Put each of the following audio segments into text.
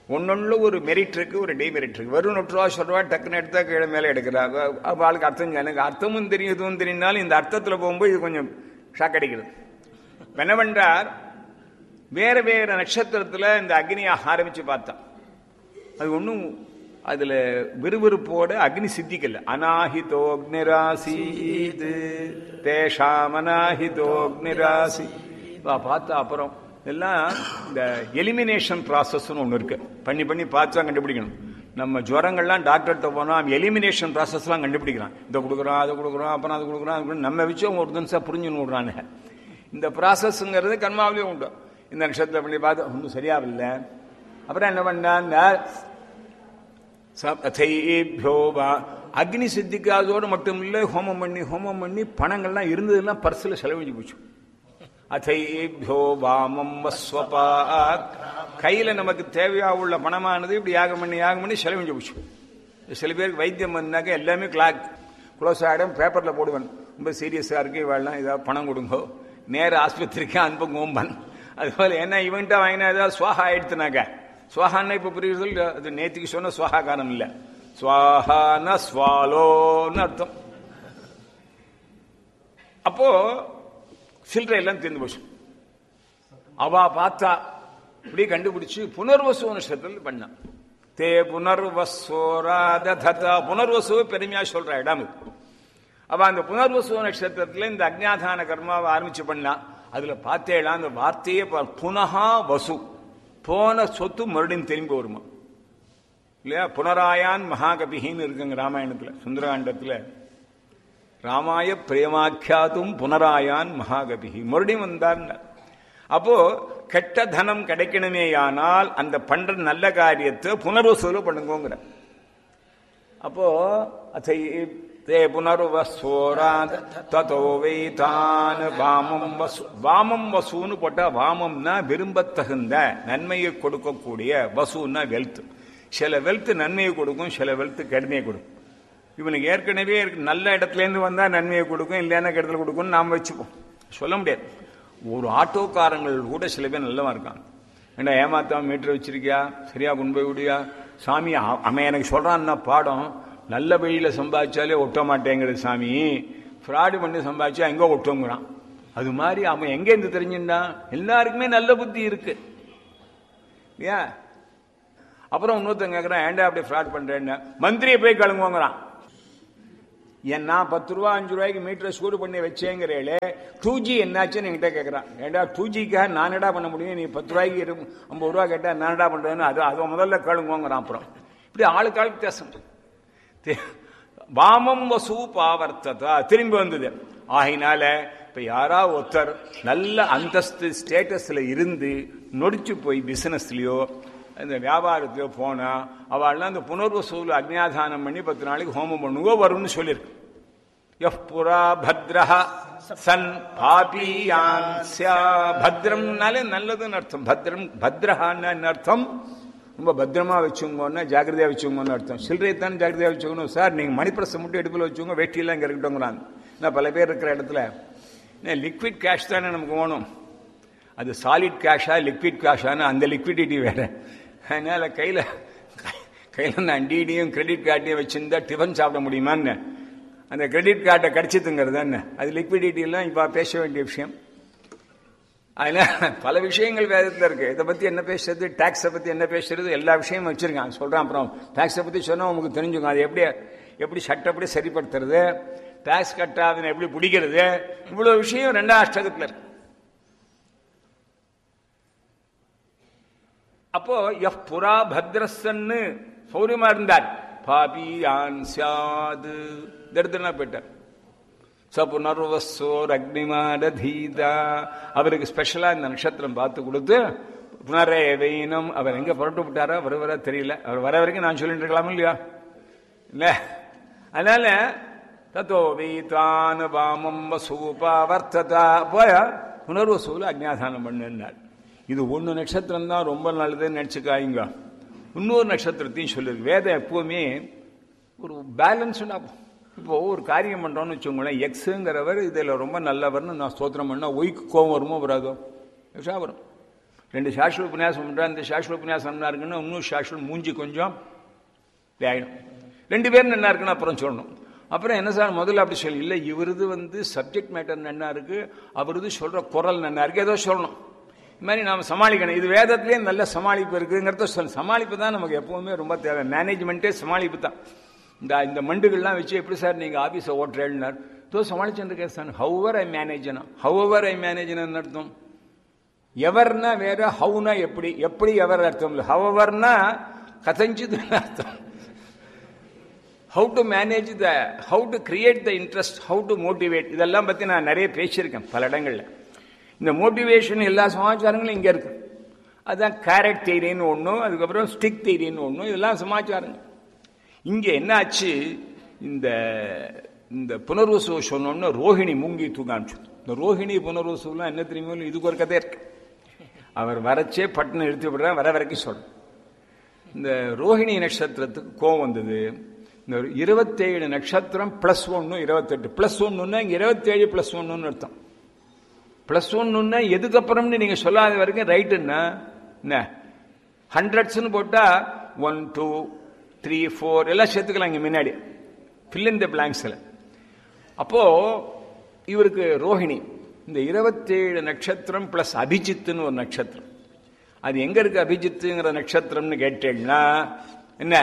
ஒன்னொன்னு ஒரு மெரிட் இருக்கு, ஒரு டிமெரிட் இருக்கு. வெறும் 100 ரூபா சொல்றவா டக்குன்னு எடுத்தா கீழே மேலே எடுக்கிறாங்க. ஆளுக்கு அர்த்தம் எனக்கு அர்த்தமும் தெரியும் எதுவும் தெரியும்னாலும் இந்த அர்த்தத்தில் போகும்போது இது கொஞ்சம் ஷாக் அடிக்கிறது. என்ன பண்றார், வேற வேற நட்சத்திரத்தில் இந்த அக்னியை ஆரம்பிச்சு பார்த்தா அது ஒன்றும் அதுல விறுவிறுப்போட அக்னி சித்திக்கல. அநாஹிதோக்னிராசி தேஷாம் அநாஹிதோக்னிராசி பார்த்தா அப்புறம் எல்லாம் இந்த எலிமினேஷன் ப்ராசஸ்ன்னு ஒன்று இருக்கு. பண்ணி பண்ணி பார்த்து தான் கண்டுபிடிக்கணும். நம்ம ஜுரங்கள்லாம் டாக்டர்கிட்ட போனோம், எலிமினேஷன் ப்ராசஸ்லாம் கண்டுபிடிக்கிறான். இதை கொடுக்குறோம், அதை கொடுக்குறோம், அப்புறம் அதை கொடுக்குறோம், நம்ம வச்சோம் ஒரு நிமிஷம் புரிஞ்சுன்னு விடுறானுங்க. இந்த ப்ராசஸ்ங்கிறது கர்மாவிலேயே உண்டு. இந்த நட்சத்திரம் பண்ணி பார்த்து ஒன்றும் சரியாவில்லை. அப்புறம் என்ன பண்ணாங்க, அக்னி சித்திக்காதோடு மட்டும் இல்லை, ஹோமம் பண்ணி பணங்கள்லாம் இருந்ததுலாம் பர்சில் செலவழிஞ்சு போச்சு. அதைபியோ வாமம் வஸ்வபாத், கையில நமக்கு தேவையா உள்ள பணமானது இப்படி யாகம் பண்ணி செலவழிஞ்சு போச்சு. சில பேருக்கு வைத்தியம் பண்ணாக்க எல்லாமே க்ளோஸ் ஆகிடும், பேப்பர்ல போடுவேன். ரொம்ப சீரியஸா இருக்கு, இவாள்லாம் ஏதாவது பணம் கொடுங்கோ, நேர ஆஸ்பத்திரிக்கு அனுப்புங்கோம்பன். அதுபோல என்ன இவன்ட்ட வாங்கினா ஏதாவது சுவாகா ஆயிடுத்துனாக்க, சுவாகான்னு இப்ப புரியுது. அது நேத்திக்கு சொன்ன சுவாகாரம் இல்ல, சுவாஹான ஸ்வாலோன்னு அர்த்தம். அப்போ சில்லறை எல்லாம் தீர்ந்து போச்சு. அவா பார்த்தா இப்படி கண்டுபிடிச்சு புனர்வசு நட்சத்திரத்தில் பண்ணான். தே புனர்வசோராததா, புனர்வசு பெருமையா சொல்ற இடம் இது. அவ அந்த புனர்வசு நட்சத்திரத்தில் இந்த அக்ஞாதான கர்மாவை ஆரம்பிச்சு பண்ணா. அதுல பார்த்தேடா அந்த வார்த்தையே புனகா வசு, போன சொத்து மறுபடியும் திரும்பி வருமா இல்லையா. புனராயான் மகாகபின்னு இருக்குங்க ராமாயணத்துல, சுந்தரகாண்டத்துல. ராமாய பிரேமாக்கியாத்தும் புனராயான் மகாகபி, மறுபடியும் வந்தார். அப்போ கெட்ட தனம் கிடைக்கணுமேயானால் அந்த பண்ற நல்ல காரியத்தை புனர்வசூல பண்ணுங்கிற. அப்போ வாமம் வசூன்னு போட்டா, வாமம்னா விரும்பத்தகுந்த நன்மையை கொடுக்கக்கூடிய, வசூன்னா வெல்த். சில வெல்த் நன்மையை கொடுக்கும், சில வெல்த் கடுமையை கொடுக்கும். இவனுக்கு ஏற்கனவே நல்ல இடத்துல இருந்து வந்தா நன்மையை கொடுக்கும், இல்லைன்னா கெடுதல் கொடுக்கும் நாம் வச்சுப்போம், சொல்ல முடியாது. ஒரு ஆட்டோக்காரங்கள் கூட சில பேர் நல்லவா இருக்காங்க. ஏண்டா ஏமாத்தாம மீட்டர் வச்சிருக்கியா, சரியா கொண்டு போய் விடியா, சாமி அவன் எனக்கு சொல்றான்னா பாடம், நல்ல வழியில சம்பாதிச்சாலே ஒட்ட மாட்டேங்கிறது சாமி, ஃப்ராடு பண்ணி சம்பாதிச்சா எங்க ஒட்டுங்கிறான். அது மாதிரி அவன் எங்க இருந்து தெரிஞ்சுட்டான், எல்லாருக்குமே நல்ல புத்தி இருக்கு இல்லையா. அப்புறம் இன்னொருத்தங்க கேட்கறான், ஏண்டா அப்படி ஃப்ராட் பண்றேன்னு, மந்திரியை போய் கழுங்குவாங்கிறான். ஏன்னா 10 ரூபா 5 ரூபாய்க்கு மீட்டரை சூடு பண்ணி வச்சேங்கிறே 2G என்னாச்சுன்னு என்கிட்ட கேட்கறான். ஏண்டா 2Gக்காக நானடா பண்ண முடியும், நீ 10 ரூபாய்க்கு 50 ரூபா கேட்டா நானடா பண்றதுன்னு அதை முதல்ல கழுங்குவாங்கிறான். அப்புறம் இப்படி ஆளுக்கு ஆளுக்கு வித்தியாசம். வாமம் வசூ பாவர்த்ததா திரும்பி வந்தது. ஆகினால இப்ப யாரா ஒருத்தர் நல்ல அந்தஸ்து ஸ்டேட்டஸ்ல இருந்து நொடிச்சு போய் பிசினஸ்லயோ இந்த வியாபாரத்திலயோ போனா அவள்லாம் அந்த புனர்வசூல் அக்ஞாதானம் பண்ணி 10 நாளைக்கு ஹோமம் பண்ணுவோ வரும்னு சொல்லியிருக்கு. யப்புரா பத்ரஹ சன் பாபியான் ஸ்யா, பத்ரம்னாலே நல்லதுன்னு அர்த்தம். பத்ரம் பத்ரஹான்னு என்ன அர்த்தம், ரொம்ப பத்திரமா வச்சுங்கோன்னா ஜாக்கிரதையா வச்சுங்கன்னு அர்த்தம். சில்லறையத்தானே ஜாக்கிரதையா வச்சுக்கணும். சார் நீங்க மணிப்பிரசம் மட்டும் எடுப்பில் வச்சுக்கோங்க, வேட்டியெல்லாம் இங்க இருக்கட்டும்ங்கிறாங்க. நான் பல பேர் இருக்கிற இடத்துல லிக்விட் கேஷ் தானே நமக்கு வேணும், அது சாலிட் கேஷா லிக்விட் கேஷான்னு அந்த லிக்விடிட்டி வேற. அதனால கையில நான் டிடியும் கிரெடிட் கார்டையும் வச்சிருந்தா டிஃபன் சாப்பிட முடியுமான்னு, அந்த கிரெடிட் கார்டை கடிச்சித்துங்கிறது என்ன, அது லிக்விடிட்டி எல்லாம் இப்ப பேச வேண்டிய விஷயம். அதனால பல விஷயங்கள் வேதத்தில் இருக்கு. இதை பத்தி என்ன பேசுறது, டாக்ஸை பத்தி என்ன பேசுறது, எல்லா விஷயமும் வச்சிருக்கான் சொல்றான். அப்புறம் டாக்ஸை பத்தி சொன்னா உங்களுக்கு தெரிஞ்சுக்கும், அது எப்படி சட்டப்படி சரிப்படுத்துறது, டாக்ஸ் கட்டாதுன்னு எப்படி பிடிக்கிறது, இவ்வளவு விஷயம் 2ஆம் அஷ்டகத்துல இருக்கு. அப்போ எஃப் புரா பத்ரசன்னு சௌரியமா இருந்தார், பாபியான் சாது தரித்திரனா போயிட்டார். புனர்வசோர் அக்னிமாடதீதா, அவருக்கு ஸ்பெஷலா இந்த நட்சத்திரம் பார்த்து கொடுத்து புனரேவைனம், அவர் எங்க புரட்டு விட்டாரா வர தெரியல, அவர் வர வரைக்கும் நான் சொல்லிட்டு இருக்கலாமா இல்லையா இல்ல. அதனால தத்தோ வீதான் வாமம் வசூபா வர்த்ததா போய புனர்வசூல அக்ஞாதானம் பண்ணினார். இது ஒன்னு நட்சத்திரம் தான் ரொம்ப நல்லதுன்னு நினைச்சுக்காய்ங்க. இன்னொரு நட்சத்திரத்தையும் சொல்லிருக்கு. வேதம் எப்பவுமே ஒரு பேலன்ஸ்டா, இப்போ ஒரு காரியம் பண்றோம்னு வச்சுக்கோங்களேன், எக்ஸுங்கிறவர் இதுல ரொம்ப நல்லவர்னு நான் ஸ்தோத்திரம் பண்ணா ஒய்க்கு கோபம் வருமோ வராதோ, வரும். 2 சாஸ்திர உபன்யாசம் பண்ணுறா, இந்த சாஸ்திர உபன்யாசம் நல்லா இருக்குன்னா இன்னும் சாஸ்திரம் மூஞ்சி கொஞ்சம் ஆயிடும். 2 பேரும் நல்லா இருக்குன்னு அப்புறம் சொல்லணும். அப்புறம் என்ன சார் முதல்ல அப்படி சொல்லி இல்லை, இவருது சப்ஜெக்ட் மேட்டர் நன்னா இருக்கு, அவருது சொல்ற குரல் நன்னா இருக்கு, ஏதோ சொல்லணும். இது மாதிரி நாம் சமாளிக்கணும். இது வேதத்திலேயே நல்ல சமாளிப்பு இருக்குங்கிறத சமாளிப்பு தான் நமக்கு எப்பவுமே ரொம்ப தேவை. மேனேஜ்மெண்ட்டே சமாளிப்பு தான். இந்த மண்டுகள்லாம் வச்சு எப்படி சார் நீங்க ஆபீஸை ஓட்டுறேன்னார், தோ சமாளிச்சுருக்கேன் சார். ஹவர் ஐ மேனேஜ்னு அர்த்தம். எவர்னா வேற, ஹவுனா எப்படி, எப்படி எவர் அர்த்தம் இல்லை. ஹவர்னா கதஞ்சிது அர்த்தம். How to manage how to create the interest, how to motivate, இதெல்லாம் பத்தி நான் நிறைய பேசியிருக்கேன் பல இடங்கள்ல. இந்த மோட்டிவேஷன் எல்லா சமாச்சாரங்களும் இங்க இருக்கு. அதுதான் கேரட் தியரின்னு ஒன்றும், அதுக்கப்புறம் ஸ்டிக் தியரின்னு ஒன்றும், இதெல்லாம் சமாச்சாரங்கள். இங்க என்ன ஆச்சு, இந்த புனர்வசு சொன்னோம்னா ரோஹிணி மூங்கி தூக்காமிச்சு. இந்த ரோஹிணி புனர்வசுலாம் என்ன தெரியுமோ, இதுக்கு ஒரு கதை இருக்கு. அவர் வரச்சே பட்டுன்னு எடுத்து விடுற வர வரைக்கும் சொல்றேன். இந்த ரோஹிணி நட்சத்திரத்துக்கு கோவம் வந்தது. இந்த 27 நட்சத்திரம் +1 28 +1 இங்க 27 +1 அர்த்தம். +1 எதுக்கப்புறம்னு நீங்க சொல்லாத வரைக்கும் ரைட்டுன்னா என்ன, 100s போட்டா 1 2 3 4 எல்லாம் சேர்த்துக்கலாம் இங்க முன்னாடி, fill in the blanks. அப்போ இவருக்கு ரோஹிணி இந்த 27 நட்சத்திரம் பிளஸ் அபிஜித்துன்னு ஒரு நட்சத்திரம். அது எங்க இருக்கு அபிஜித்துங்கிற நட்சத்திரம்னு கேட்டேன்னா என்ன,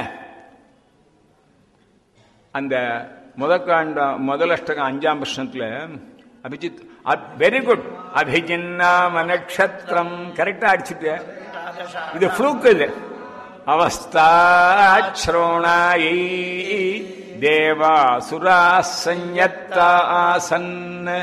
அந்த முதல் அஷ்டகம் 5ஆம் வருஷத்துல அபிஜித். Very good. அபிஜின்னாம நட்சத்திரம் கரெக்டா அடிச்சுட்டு, இது ஃப்ளூக். இது அவஸ்தாச்ரோணாயை தேவாசுரா சஞ்ஞத்தா ஆசன்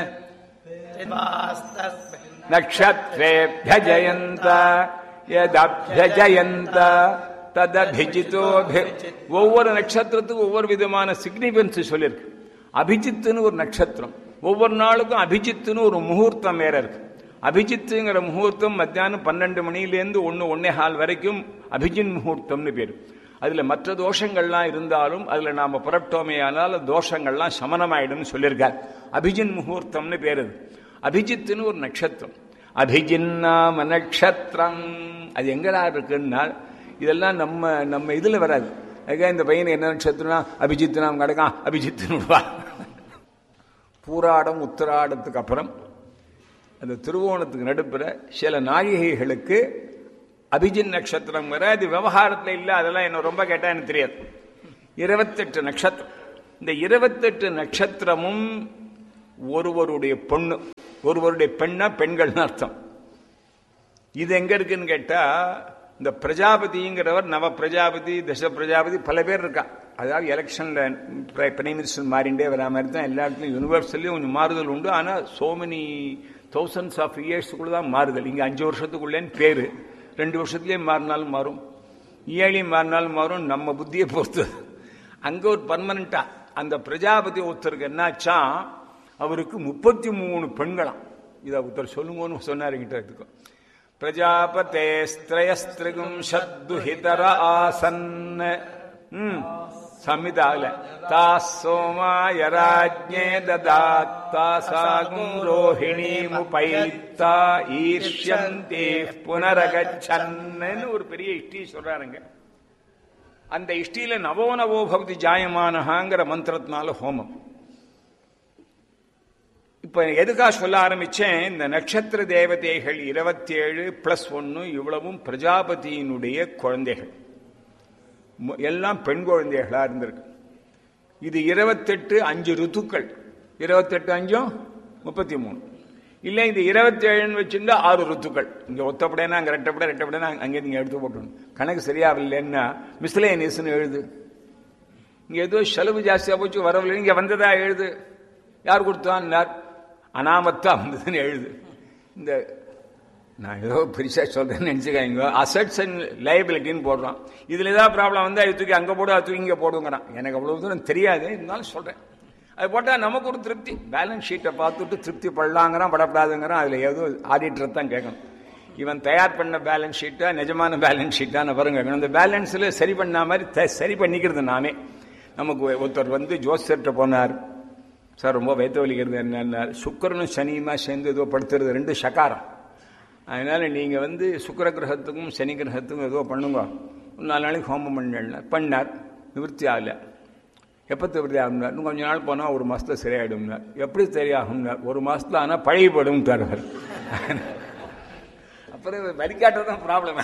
நக்ஷத்ரேப்ய ஜயந்த யதப்யஜயந்த ததபிஜிதோ. ஒவ்வொரு நட்சத்திரத்துக்கும் ஒவ்வொரு விதமான சிக்னிஃபிகன்ஸ் சொல்லியிருக்கு. அபிஜித்துன்னு ஒரு நட்சத்திரம், ஒவ்வொரு நாளுக்கும் அபிஜித்துன்னு ஒரு முகூர்த்தம் வேற இருக்கு. அபிஜித்துங்கிற முகூர்த்தம் மத்தியானம் 12 மணிலேருந்து 1:15 வரைக்கும் அபிஜின் முகூர்த்தம்னு பேரு. அதுல மற்ற தோஷங்கள்லாம் இருந்தாலும் அதுல நாம புரட்டோமையானால் தோஷங்கள்லாம் சமனமாயிடும் சொல்லியிருக்கார். அபிஜின் முகூர்த்தம்னு பேரு. அபிஜித்துன்னு ஒரு நட்சத்திரம். அபிஜின்னாம நட்சத்திரம் அது எங்கடா இருக்குன்னா, இதெல்லாம் நம்ம இதுல வராது. அதுக்காக இந்த பையன் என்ன நட்சத்திரம்னா அபிஜித்து நாம் கிடக்கான் அபிஜித்துன்னு. பூராடம் உத்திராடத்துக்கு அப்புறம் அந்த திருவோணத்துக்கு நடுப்புற சில நாழிகைகளுக்கு அபிஜின் நட்சத்திரம் வர. அது விவகாரத்தில் இல்லை, அதெல்லாம் என்ன ரொம்ப கேட்டா எனக்கு தெரியாது. 28 நட்சத்திரம். இந்த 28 நட்சத்திரமும் ஒருவருடைய பொண்ணு, ஒருவருடைய பெண்ணா பெண்கள்னு அர்த்தம். இது எங்க இருக்குன்னு கேட்டா, இந்த பிரஜாபதிங்கிறவர் நவ பிரஜாபதி தச பிரஜாபதி பல பேர் இருக்கா. அதாவது எலெக்ஷன்ல பிரைம் மினிஸ்டர் மாறிண்டே வரா மாதிரி தான் எல்லா இடத்துலையும் யூனிவர்சல்லையும் கொஞ்சம் மாறுதல் உண்டு. ஆனா சோ மெனி thousands of yearsக்குள்ள தான் மாறுதல். இங்க 5 வருஷத்துக்குள்ளேன்னு பேரு, 2 வருஷத்துலயே மாறினாலும் மாறும், 7 மாறினாலும் மாறும், நம்ம புத்தியை பொறுத்து. அங்க ஒரு பர்மனண்டா அந்த பிரஜாபதி ஒருத்தருக்கு என்னாச்சா, அவருக்கு 33 பெண்களாம். இதை ஒருத்தர் சொல்லுங்கன்னு சொன்னாருங்கிட்ட. பிரஜாபதேஸ்திரயஸ்திரிகும் ஷத்துஹிதர ஆசன் சம்மிதால தாசோமாய ராஜ்ஞே ததாத்தாசாகும் ரோஹிணீமுபைத்தா ஈர்ஷ்யந்தே புனரகச்சன்னு ஒரு பெரிய இஷ்டி சொல்றாருங்க. அந்த இஷ்டியில நவோ நவோ பவதி ஜாயமானஹாங்கிற மந்திரத்தினால ஹோமம். இப்ப எதுக்காக சொல்ல ஆரம்பிச்சேன், இந்த நட்சத்திர தேவதைகள் 27 +1 இவ்வளவும் பிரஜாபதியினுடைய குழந்தைகள், எல்லாம் பெண் குழந்தைகளா இருந்திருக்கு. இது 28 5 ருத்துக்கள், 28 5 33 இல்ல, இது 27 வச்சிருந்தா 6 ருத்துக்கள். இங்க ஒத்தப்படைனா அங்க ரெட்டப்படைனா அங்கே நீங்க எடுத்து போட்டணும். கணக்கு சரியாவில்லைன்னா மிஸ்லேனியஸ்னு எழுது. இங்க ஏதோ செலவு ஜாஸ்தியா போச்சு வரவில்லை, இங்க வந்ததா எழுது. யார் கொடுத்தான், அனாமத்தா வந்ததுன்னு எழுது. இந்த நான் ஏதோ பெருசா சொல்றேன்னு நினைச்சுக்காங்க. அசட்ஸ் அண்ட் லைபிலிட்டின்னு போடுறான். இதுல ஏதாவது ப்ராப்ளம் வந்து அது தூக்கி அங்க போடு, அது தூக்கி இங்க போடுங்கிறான். எனக்கு அவ்வளவு தூரம் தெரியாது, இருந்தாலும் சொல்றேன். அது போட்டா நமக்கு ஒரு திருப்தி. பேலன்ஸ் ஷீட்டை பார்த்துட்டு திருப்தி படலாங்கிறான், படப்படாதுங்கிறான். அதுல ஏதோ ஆடிட்டர் தான் கேட்கணும், இவன் தயார் பண்ண பேலன்ஸ் ஷீட்டா நிஜமான பேலன்ஸ் ஷீட்டா பாருங்க கேட்கணும். அந்த பேலன்ஸ்ல சரி பண்ண மாதிரி சரி பண்ணிக்கிறது நாமே. நமக்கு ஒருத்தர் வந்து ஜோசியர்கிட்ட போனார், சார் ரொம்ப வயிற்று வலிக்கிறது என்ன, சுக்கரனும் சனியுமா சேர்ந்து ஏதோ படுத்துறது, 2 சகாரம். அதனால நீங்க சுக்கிர கிரகத்துக்கும் சனி கிரகத்துக்கும் ஏதோ பண்ணுங்க, 4 நாளைக்கு ஹோமம் பண்ணார், நிவர்த்தி ஆகல. எப்போ நிவர்த்தி ஆகும்னார்? இன்னும் கொஞ்ச நாள் போனால் 1 மாசத்துல சரியாயிடும்னார். எப்படி சரியாகும்னார்? 1 மாசத்துல ஆனால் பழகிப்படும் தருவார். அப்புறம் வரிக்காட்டதான் ப்ராப்ளம்.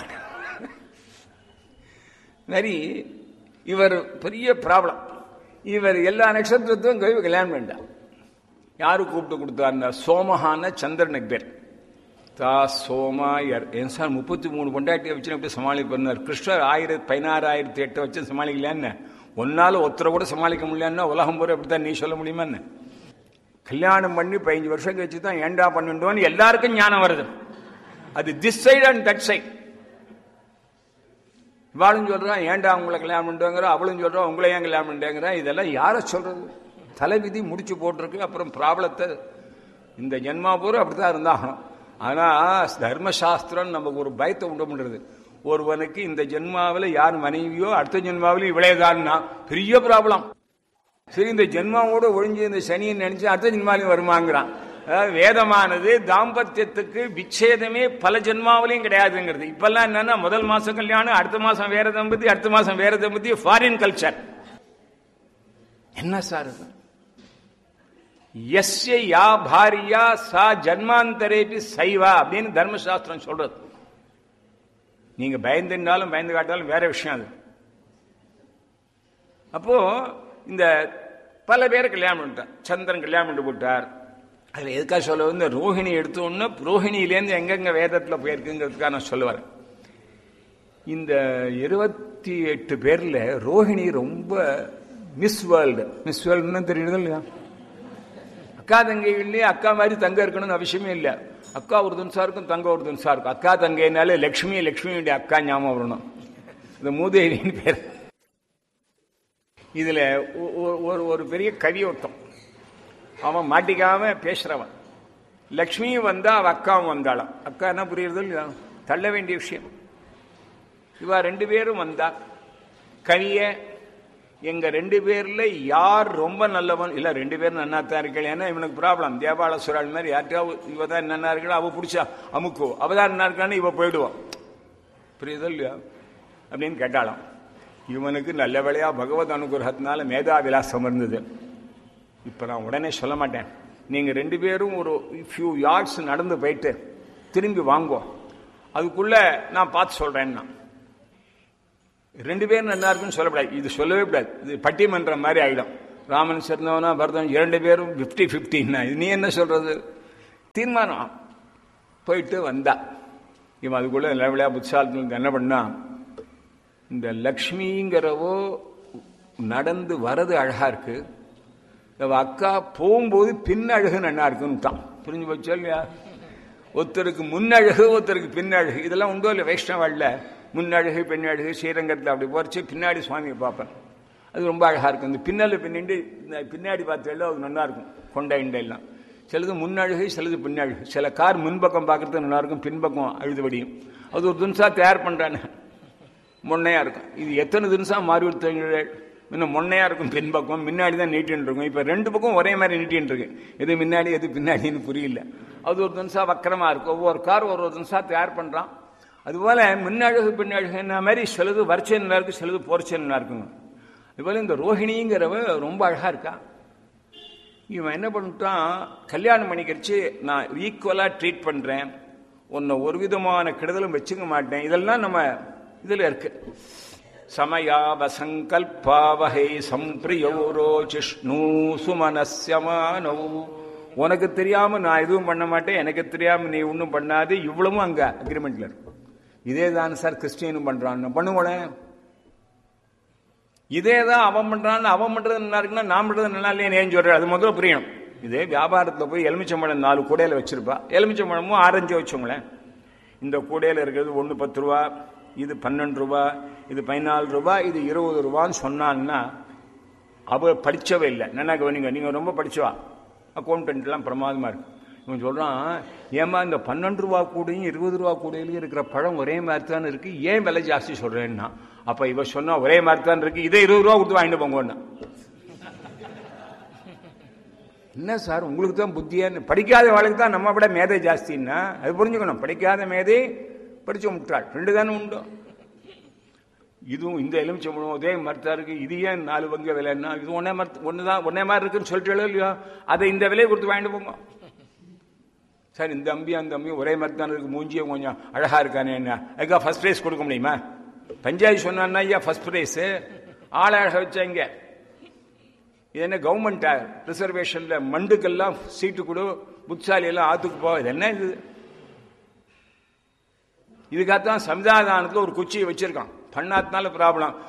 மாதிரி இவர் பெரிய ப்ராப்ளம். இவர் எல்லா நட்சத்திரத்துக்கும் கல்யாணம் வேண்டாம். யாரு கூப்பிட்டு கொடுத்தாருன்னா சோமஹான சந்திரனுக்கு பேர். தா சோமாயர். ஏன் சார் 33 பொண்டாட்டியை வச்சு எப்படி சமாளிப்பார்? கிருஷ்ணர் 16,008 வச்சு சமாளிக்கலான்னு, ஒன்னால ஒருத்தரை கூட சமாளிக்க முடியலன்னா உலகம் பூரா எப்படித்தான் நீ சொல்ல முடியுமா? கல்யாணம் பண்ணி 15 வருஷம் கழிச்சு தான் ஏண்டா பண்ணிட்டோன்னு எல்லாருக்கும் ஞானம் வருது. அது this side and that side. இவாளும் சொல்றான் ஏண்டா உங்களை கல்யாணம் பண்ணுங்கிற, அவளும் சொல்றா உங்களை ஏன் கல்யாணம் பண்ணுங்கிற. இதெல்லாம் யார சொல்றது? தலைவிதி முடிச்சு போட்டிருக்கு. அப்புறம் ப்ராப்ளத்தை இந்த ஜென்மா பூரா அப்படித்தான் இருந்தாகணும். ஆனா தர்மசாஸ்திரம் நமக்கு ஒரு பயத்தை உண்டு பண்றது. ஒருவனுக்கு இந்த ஜென்மாவில் யார் மனைவியோ அடுத்த ஜென்மாவிலும் இவளேதான்னா பெரிய ப்ராப்ளம். சரி, இந்த ஜென்மாவோட ஒழிஞ்சு இந்த சனியை நினைச்சு அடுத்த ஜென்மாவிலையும் வருமாங்கிறான். அதாவது வேதமானது தாம்பத்தியத்துக்கு விச்சேதமே பல ஜென்மாவிலையும் கிடையாதுங்கிறது. இப்பெல்லாம் என்னன்னா முதல் மாசம் கல்யாணம், அடுத்த மாசம் வேற தம்பதி, அடுத்த மாசம் வேற தம்பதி, ஃபாரின் கல்ச்சர். என்ன சார் இது? யஸ்ய யா பாரியா சா ஜன்மாந்தரேபி சைவா அப்படின்னு தர்மசாஸ்திரம் சொல்றது. நீங்க பயந்துனாலும் பயந்து காட்டாலும் வேற விஷயம் அது. அப்போ இந்த பல பேரை கல்யாணம் பண்ணிட்டார். சந்திரன் கல்யாணம் பண்ணி போட்டார். அதுல எதுக்காக சொல்ல வந்து ரோஹிணி எடுத்தோன்னு ரோஹிணியிலேருந்து எங்கெங்க வேதத்தில் போயிருக்குங்கிறதுக்காக நான் சொல்லுவேன். இந்த 28 பேர்ல ரோஹிணி ரொம்ப மிஸ் வேர்ல்டு. மிஸ் வேர்ல்டுன்னு தெரியுது இல்லையா? அக்கா தங்கைகள்லயே அக்கா மாதிரி தங்க இருக்கணும்னு அவசியமே இல்லை. அக்கா ஒரு துன்சா இருக்கும், தங்க ஒரு துன்சா இருக்கும். அக்கா தங்கைனாலே லட்சுமியுடைய அக்கா ஞாபகம் வரணும். இந்த மூதேவின்னு பேர். இதுல ஒரு பெரிய கவி ஒருத்தம், அவன் மாட்டிக்காம பேசுறவன். லக்ஷ்மியும் வந்தா அவ அக்காவும் வந்தாளாம். அக்கா என்ன புரியுறது இல்லையா? தள்ள வேண்டிய விஷயம். இவா 2 பேரும் வந்தா கவிய எங்க 2 பேர்ல யார் ரொம்ப நல்லவன்? இல்ல 2 பேரும் நன்னாத்தான் இருக்கல. ஏன்னா இவனுக்கு ப்ராப்ளம். தேபாலசுரால் மாதிரி யார்கிட்ட இவ தான் நன்னா இருக்கா, அவ பிடிச்சா அமுக்கோ, அவதான் நன்னா இருக்கான்னு இவ போயிடுவான். புரியுதல் இல்லையா? அப்படின்னு கேட்டாலாம். இவனுக்கு நல்ல வேளையா பகவத் அனுகிரகத்தினால மேதா விலாசம் இருந்தது. இப்ப நான் உடனே சொல்ல மாட்டேன். நீங்க 2 பேரும் ஒரு ஃபியூ யார்ட்ஸ் நடந்து போயிட்டு திரும்பி வாங்குவோம். அதுக்குள்ள நான் பார்த்து சொல்றேன்னா 2 பேரும் நல்லா இருக்குன்னு சொல்லக்கூடாது. இது சொல்லவே கூடாது. இது பட்டிமன்றம் மாதிரி ஆகிடும். ராமன் சிறந்தவனா பரதன் 2 பேரும் 50-50. இது நீ என்ன சொல்றது? தீர்மானம். போயிட்டு வந்தா இவன் அதுக்குள்ள நிலவிலையா புத்தாலத்துக்கு என்ன பண்ணா, இந்த லக்ஷ்மிங்கிறவோ நடந்து வரது அழகா இருக்கு, அக்கா போகும்போது பின்னழகு நல்லா இருக்குன்னு தான் புரிஞ்சு போச்சா இல்லையா? ஒருத்தருக்கு முன்னழகு, ஒருத்தருக்கு பின்னழகு. இதெல்லாம் உண்டோ இல்லை வைஷ்ணவாழ்ல? முன்னழகு பெண்ணழகு. ஸ்ரீரங்கத்தில் அப்படி போறச்சு பின்னாடி சுவாமியை பார்ப்பேன். அது ரொம்ப அழகா இருக்கும். இந்த பின்னல் பின்னிண்டு பின்னாடி பார்த்தா அது நல்லா இருக்கும். கொண்டை இண்டெல்லாம் சிலது முன்னழகு, சிலது பின்னழகு. சில கார் முன்பக்கம் பார்க்கறது நல்லா இருக்கும், பின்பக்கம் அழுதுபடியும். அது ஒரு தினசா தயார் பண்றானே, மொன்னையா இருக்கும். இது எத்தனை தினசா மாறி இன்னும் மொன்னையா இருக்கும் பின்பக்கம், முன்னாடி தான் நீட்டின்னு இருக்கும். இப்ப 2 பக்கம் ஒரே மாதிரி நீட்டின்னு இருக்கு. எது முன்னாடி எது பின்னாடின்னு புரியல. அது ஒரு தினசா வக்கரமா இருக்கும். ஒவ்வொரு கார் ஒரு தினசா தயார் பண்றான். அதுபோல முன்னழகு பின்னழகு என்ன மாதிரி சிலது வரிச்சை நல்லா இருக்கு, சிலது போர்ச்சை நல்லா இருக்குங்க. அதுபோல இந்த ரோஹிணிங்கிறவ ரொம்ப அழகா இருக்கா. இவன் என்ன பண்ணிட்டான், கல்யாணம் பண்ணிக்கிறச்சு நான் ஈக்குவலா ட்ரீட் பண்றேன், உன்னை ஒரு விதமான கெடுதலும் வச்சுக்க மாட்டேன். இதெல்லாம் நம்ம இதுல இருக்கு. சமயாவசங்கல்பாவகை சம்பிரியோரோ ஜிஷ்ணு சுமனஸ்யமானோ. உனக்கு தெரியாம நான் எதுவும் பண்ண மாட்டேன், எனக்கு தெரியாம நீ ஒன்றும் பண்ணாது. இவ்வளவும் அங்க அக்ரிமெண்ட்ல இருக்கு. இதே தான் சார் கிறிஸ்டியனும் பண்றான். பண்ணுவோம். இதேதான் அவன் பண்றான்னு, அவன் பண்றது நல்லா இருக்குன்னா நான் பண்றது நல்லா இல்லையே ஏன் சொல்ற? அது முதல்ல புரியணும். இதே வியாபாரத்தில் போய் எலுமிச்சம்பழம் 4 கூடையில வச்சிருப்பா. எலுமிச்சம்பழமும் ஆரஞ்சு வச்சோங்களேன். இந்த கூடையில இருக்கிறது 1 10 ரூபா, இது 12 ரூபா, இது 14 ரூபா, இது 20 ரூபான்னு சொன்னான்னா அவ படிச்சவே இல்லை. நல்லா கவனிங்க, நீங்க ரொம்ப படிச்சவா, அக்கௌண்டன்ட் எல்லாம் பிரமாதமா இருக்கு. இவன் சொல்றான், ஏமா இந்த 12 ரூபா கூடையும் 20 ரூபா கூடையிலும் இருக்கிற பழம் ஒரே மாதிரி தான் இருக்கு, ஏன் விலை ஜாஸ்தி சொல்றேன்னா? அப்ப இவ சொன்னா ஒரே மாதிரி தான் இருக்கு, இதே 20 ரூபா கொடுத்து வாங்கிட்டு போங்கன்னா. என்ன சார் உங்களுக்கு தான் புத்தியான்னு? படிக்காத வாழ்க்கை தான் நம்ம விட மேதை ஜாஸ்தின்னா அது புரிஞ்சுக்கணும். படிக்காத மேதை, படிச்ச முட்டாள், 2 தானே உண்டு. இதுவும் இந்த எலுமிச்சம்பழம் அதே மரத்தா இருக்கு, இது ஏன் 4 பங்கு விலைன்னா இது ஒன்னே மாதிரி இருக்குன்னு சொல்லிட்டு இல்லையோ, அதை இந்த விலையை கொடுத்து வாங்கிட்டு போங்க. சார் இந்த அம்பியும் அந்த அம்பியும் ஒரே மாதிரி தானே இருக்கு, மூஞ்சியும் கொஞ்சம் அழகா இருக்கானே, என்ன அதுக்காக ஃபர்ஸ்ட் பிரைஸ் கொடுக்க முடியுமா? பஞ்சாயத்து சொன்னா ஐயா ஃபர்ஸ்ட் பிரைஸ், ஆளை அழக வச்சாங்க. இது என்ன கவர்மெண்டா? ரிசர்வேஷன்ல மண்டுக்கெல்லாம் சீட்டு கொடு, புத்தாலி எல்லாம் ஆத்துக்கு போ, இது என்ன இது? இதுக்காகத்தான் சமுதாயத்துக்கு ஒரு குச்சியை வச்சிருக்கான். பண்ணாதனால ப்ராப்ளம்.